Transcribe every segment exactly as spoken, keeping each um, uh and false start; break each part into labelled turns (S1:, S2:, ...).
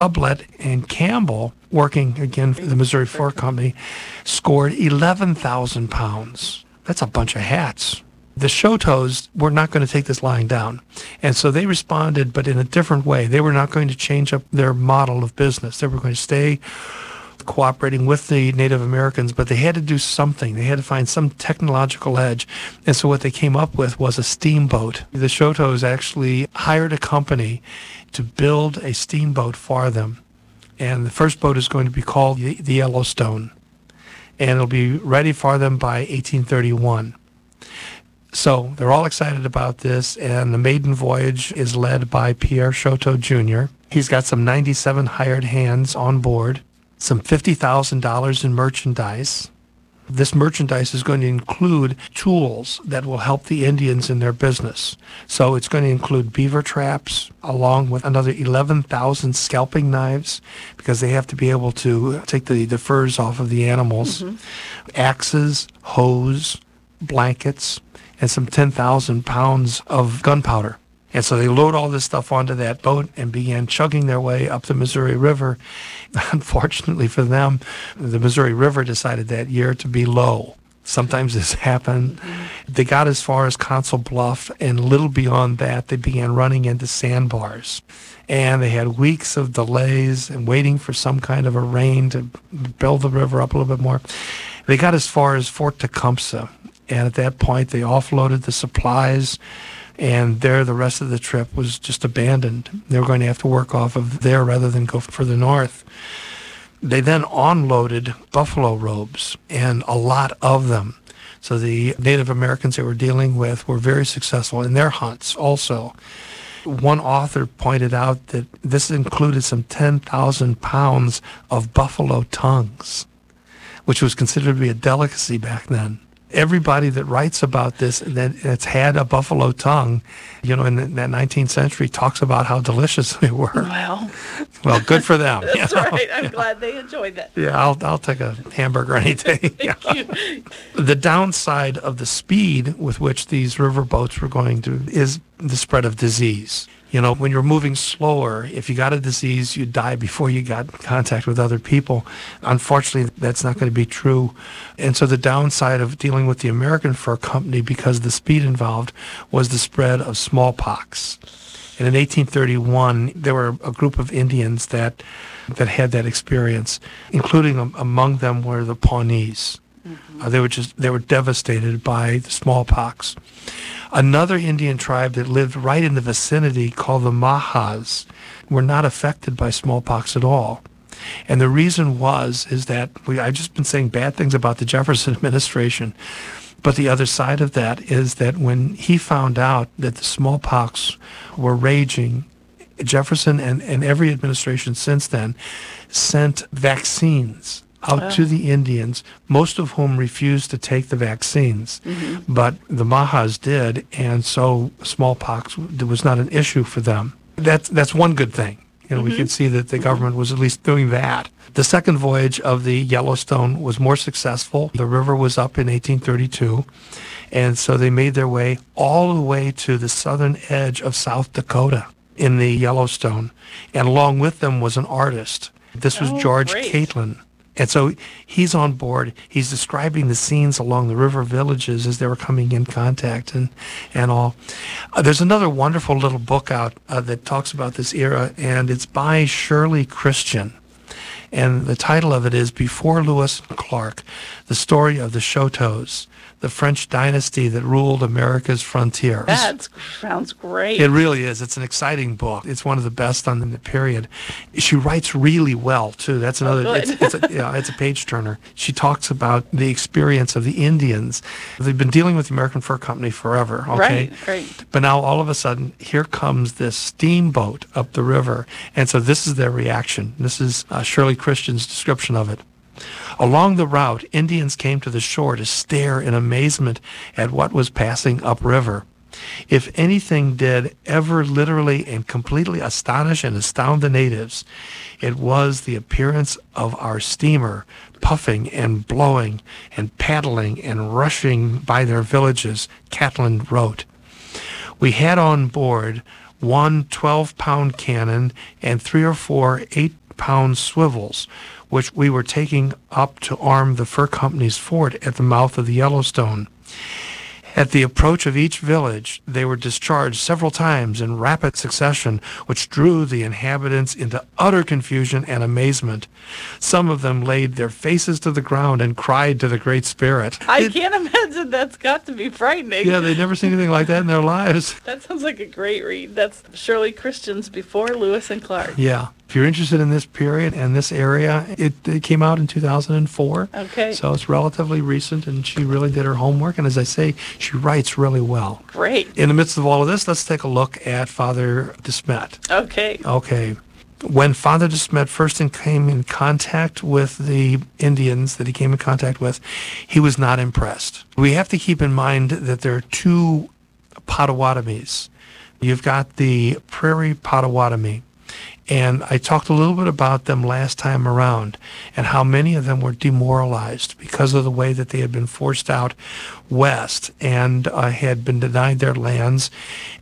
S1: Sublette and Campbell, working again for the Missouri Fur Company, scored eleven thousand pounds. That's a bunch of hats. The Chouteaus were not going to take this lying down. And so they responded, but in a different way. They were not going to change up their model of business. They were going to stay cooperating with the Native Americans, but they had to do something. They had to find some technological edge. And so what they came up with was a steamboat. The Chouteaus actually hired a company to build a steamboat for them. And the first boat is going to be called the, the Yellowstone. And it'll be ready for them by eighteen thirty-one. So they're all excited about this, and the maiden voyage is led by Pierre Chouteau Junior He's got some ninety-seven hired hands on board, some fifty thousand dollars in merchandise. This merchandise is going to include tools that will help the Indians in their business. So it's going to include beaver traps, along with another eleven thousand scalping knives, because they have to be able to take the, the furs off of the animals, mm-hmm. axes, hoes, blankets, and some ten thousand pounds of gunpowder. And so they load all this stuff onto that boat and began chugging their way up the Missouri River. Unfortunately for them, the Missouri River decided that year to be low. Sometimes this happened. Mm-hmm. They got as far as Council Bluff, and little beyond that, they began running into sandbars. And they had weeks of delays and waiting for some kind of a rain to build the river up a little bit more. They got as far as Fort Tecumseh. And at that point, they offloaded the supplies, and there the rest of the trip was just abandoned. They were going to have to work off of there rather than go further north. They then onloaded buffalo robes, and a lot of them. So the Native Americans they were dealing with were very successful in their hunts also. One author pointed out that this included some ten thousand pounds of buffalo tongues, which was considered to be a delicacy back then. Everybody that writes about this that that's had a buffalo tongue, you know, in the, that nineteenth century talks about how delicious they were.
S2: Well,
S1: well, good for them.
S2: That's
S1: you know?
S2: right. I'm
S1: yeah.
S2: glad they enjoyed that.
S1: Yeah, I'll I'll take a hamburger any day.
S2: Thank
S1: yeah.
S2: you.
S1: The downside of the speed with which these river boats were going to is the spread of disease. You know, when you're moving slower, if you got a disease, you die before you got contact with other people. Unfortunately, that's not going to be true. And so the downside of dealing with the American Fur Company, because of the speed involved, was the spread of smallpox. And in eighteen thirty-one, there were a group of Indians that that had that experience, including um, among them were the Pawnees. Mm-hmm. Uh, they were just they were devastated by the smallpox. Another Indian tribe that lived right in the vicinity, called the Mahas, were not affected by smallpox at all. And the reason was is that we, I've just been saying bad things about the Jefferson administration, but the other side of that is that when he found out that the smallpox were raging, Jefferson and, and every administration since then sent vaccines out oh. to the Indians, most of whom refused to take the vaccines. Mm-hmm. But the Mahas did, and so smallpox was not an issue for them. That's, that's one good thing. You know, mm-hmm. we can see that the government was at least doing that. The second voyage of the Yellowstone was more successful. The river was up in eighteen thirty-two, and so they made their way all the way to the southern edge of South Dakota in the Yellowstone. And along with them was an artist. This was
S2: oh,
S1: George
S2: great.
S1: Catlin. And so he's on board. He's describing the scenes along the river villages as they were coming in contact and, and all. Uh, there's another wonderful little book out uh, that talks about this era, and it's by Shirley Christian. And the title of it is Before Lewis and Clark, The Story of the Chouteaus, the French dynasty that ruled America's frontier.
S2: That sounds great.
S1: It really is. It's an exciting book. It's one of the best on the period. She writes really well, too. That's another,
S2: oh,
S1: it's, it's, a, yeah, it's a page turner. She talks about the experience of the Indians. They've been dealing with the American Fur Company forever, okay?
S2: Right, right.
S1: But now all of a sudden, here comes this steamboat up the river. And so this is their reaction. This is uh, Shirley Christian's description of it. Along the route, Indians came to the shore to stare in amazement at what was passing upriver. If anything did ever literally and completely astonish and astound the natives, it was the appearance of our steamer puffing and blowing and paddling and rushing by their villages, Catlin wrote. We had on board one twelve-pound cannon, and three or four eight-pound swivels, which we were taking up to arm the fur company's fort at the mouth of the Yellowstone. At the approach of each village, they were discharged several times in rapid succession, which drew the inhabitants into utter confusion and amazement. Some of them laid their faces to the ground and cried to the Great Spirit.
S2: I
S1: It-
S2: can't imagine that's got to be frightening.
S1: yeah, they'd never seen anything like that in their lives.
S2: That sounds like a great read. That's Shirley Christians before Lewis and Clark.
S1: Yeah. If you're interested in this period and this area, it, it came out in two thousand four.
S2: Okay.
S1: So it's relatively recent, and she really did her homework. And as I say, she writes really well.
S2: Great.
S1: In the midst of all of this, let's take a look at Father De Smet.
S2: Okay.
S1: Okay. When Father De Smet first in, came in contact with the Indians that he came in contact with, he was not impressed. We have to keep in mind that there are two Potawatomis. You've got the Prairie Potawatomi, and I talked a little bit about them last time around and how many of them were demoralized because of the way that they had been forced out west and uh, had been denied their lands,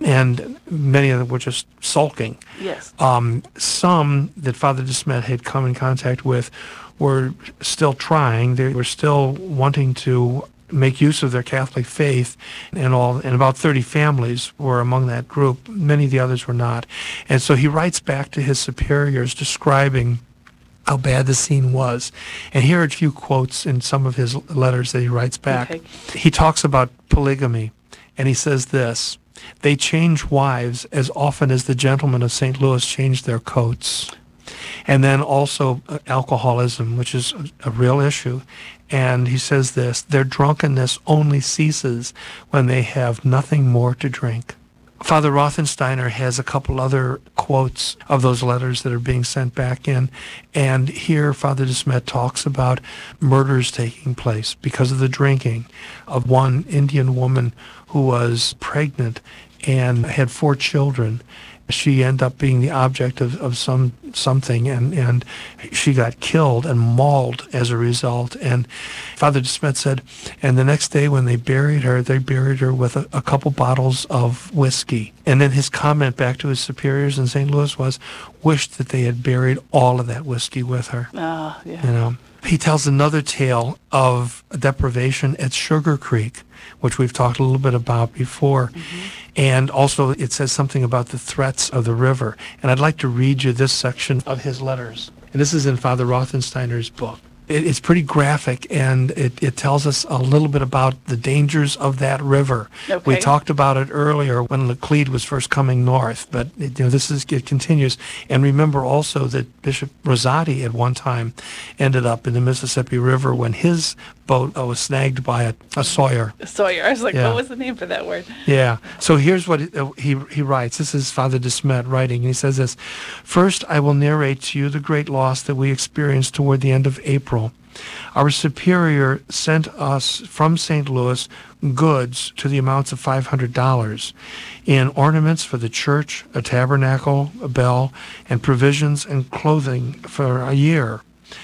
S1: and many of them were just sulking.
S2: Yes.
S1: Um, some that Father De Smet had come in contact with were still trying. They were still wanting to make use of their Catholic faith and all, and about thirty families were among that group. Many of the others were not. And so he writes back to his superiors describing how bad the scene was. And here are a few quotes in some of his letters that he writes back.
S2: Okay.
S1: He talks about polygamy, and he says this: "They change wives as often as the gentlemen of Saint Louis change their coats." And then also uh, alcoholism, which is a, a real issue. And he says this: "Their drunkenness only ceases when they have nothing more to drink." Father Rothensteiner has a couple other quotes of those letters that are being sent back in. And here Father De Smet talks about murders taking place because of the drinking of one Indian woman who was pregnant and had four children. She ended up being the object of, of some something, and, and she got killed and mauled as a result. And Father De Smet said, and the next day when they buried her, they buried her with a, a couple bottles of whiskey. And then his comment back to his superiors in Saint Louis was, wished that they had buried all of that whiskey with her.
S2: Ah, yeah.
S1: You know, he tells another tale of deprivation at Sugar Creek, which we've talked a little bit about before. Mm-hmm. And also it says something about the threats of the river. And I'd like to read you this section of his letters. And this is in Father Rothensteiner's book. It, it's pretty graphic, and it, it tells us a little bit about the dangers of that river.
S2: Okay.
S1: We talked about it earlier when Laclede was first coming north, but it, you know, this is it continues. And remember also that Bishop Rosati at one time ended up in the Mississippi River when his boat uh, was snagged by a, a sawyer.
S2: Sawyer. I was like,
S1: Yeah.
S2: what was the name for that word?
S1: Yeah. So here's what he, uh, he he writes. This is Father De Smet writing. He says this: "First, I will narrate to you the great loss that we experienced toward the end of April. Our superior sent us from Saint Louis goods to the amounts of five hundred dollars in ornaments for the church, a tabernacle, a bell, and provisions and clothing for a year.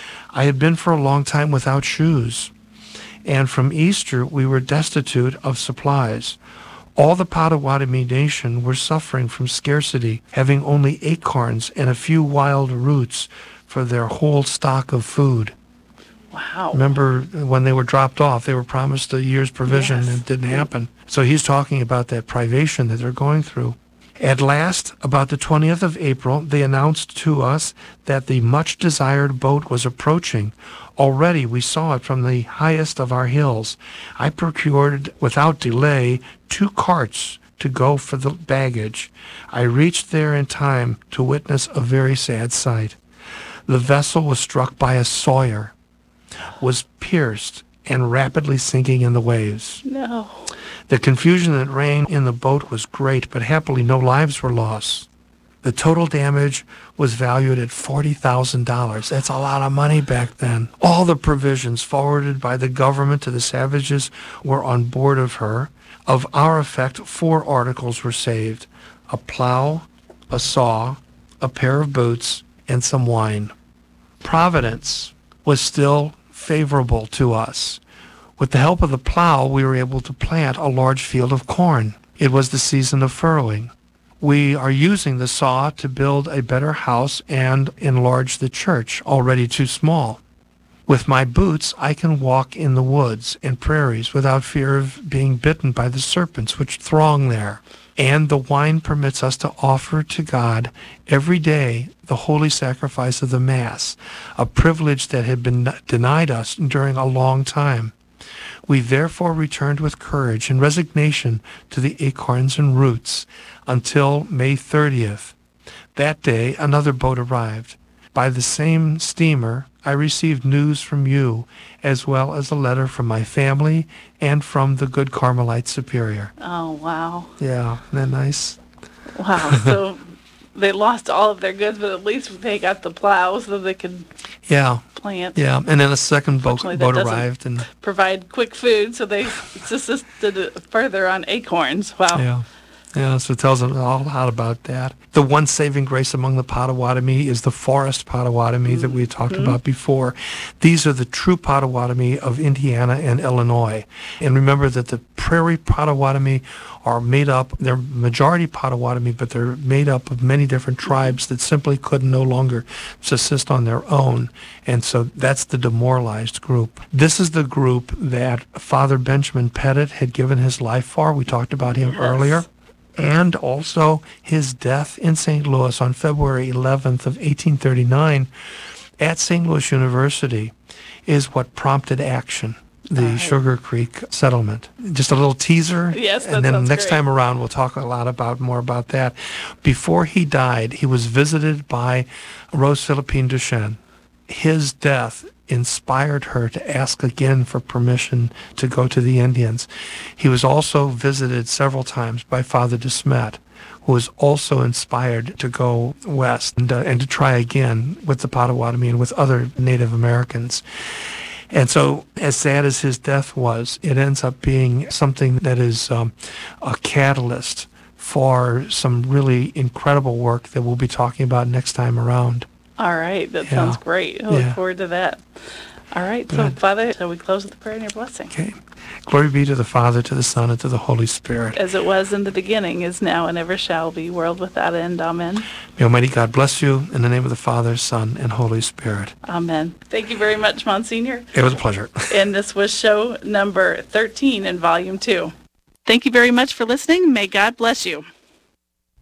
S1: I had been for a long time without shoes, and from Easter we were destitute of supplies. All the Potawatomi nation were suffering from scarcity, having only acorns and a few wild roots for their whole stock of food."
S2: Wow.
S1: Remember when they were dropped off, they were promised a year's provision,
S2: Yes.
S1: and it didn't happen. So he's talking about that privation that they're going through. At last, about the twentieth of April, they announced to us that the much-desired boat was approaching. Already we saw it from the highest of our hills. I procured, without delay, two carts to go for the baggage. I reached there in time to witness a very sad sight. The vessel was struck by a sawyer, was pierced, and rapidly sinking in the waves.
S2: No.
S1: The confusion that reigned in the boat was great, but happily no lives were lost. The total damage was valued at forty thousand dollars. That's a lot of money back then. All the provisions forwarded by the government to the savages were on board of her. Of our effect, four articles were saved: a plow, a saw, a pair of boots, and some wine. Providence was still favorable to us. With the help of the plow, we were able to plant a large field of corn. It was the season of furrowing. We are using the saw to build a better house and enlarge the church, already too small. With my boots, I can walk in the woods and prairies without fear of being bitten by the serpents which throng there. And the wine permits us to offer to God every day the holy sacrifice of the Mass, a privilege that had been denied us during a long time. We therefore returned with courage and resignation to the acorns and roots until May thirtieth. That day, another boat arrived. By the same steamer, I received news from you, as well as a letter from my family and from the good Carmelite Superior.
S2: Oh, wow.
S1: Yeah, isn't that nice?
S2: Wow. So they lost all of their goods, but at least they got the plow so they could
S1: Yeah,
S2: plant.
S1: yeah. And then a second boat,
S2: Fortunately, that
S1: boat
S2: doesn't
S1: arrived. and
S2: Provide quick food, so they subsisted it further on acorns. Wow.
S1: Yeah. Yeah, so it tells us all a lot about that. The one saving grace among the Potawatomi is the forest Potawatomi that we talked about before. These are the true Potawatomi of Indiana and Illinois. And remember that the prairie Potawatomi are made up, they're majority Potawatomi, but they're made up of many different tribes that simply could no longer subsist on their own. And so that's the demoralized group. This is the group that Father Benjamin Pettit had given his life for. We talked about him
S2: Yes.
S1: earlier. And also his death in Saint Louis on February eleventh of eighteen thirty-nine at Saint Louis University is what prompted action, the
S2: All right.
S1: Sugar Creek settlement. Just a little teaser.
S2: Yes, that
S1: and then
S2: sounds
S1: next
S2: great.
S1: time around we'll talk a lot about more about that. Before he died, he was visited by Rose Philippine Duchesne. His death inspired her to ask again for permission to go to the Indians. He was also visited several times by Father de Smet, who was also inspired to go west and, uh, and to try again with the Potawatomi and with other Native Americans. And so, as sad as his death was, it ends up being something that is um, a catalyst for some really incredible work that we'll be talking about next time around.
S2: All right. That
S1: Yeah.
S2: sounds great. I look
S1: Yeah.
S2: forward to that. All right. So,
S1: Good.
S2: Father, shall we close with a prayer and your blessing?
S1: Okay. Glory be to the Father, to the Son, and to the Holy Spirit.
S2: As it was in the beginning, is now, and ever shall be, world without end. Amen.
S1: May Almighty God bless you in the name of the Father, Son, and Holy Spirit.
S2: Amen. Thank you very much, Monsignor.
S1: It was a pleasure.
S2: And this was show number thirteen in volume two. Thank you very much for listening. May God bless you.